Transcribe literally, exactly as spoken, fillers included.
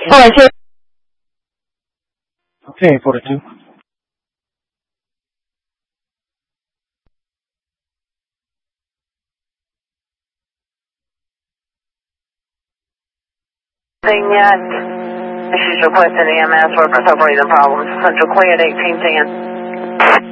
后来就 Okay, forty-two. Thing yet. She's requested E M S for breathing problems. Central clear at eighteen ten.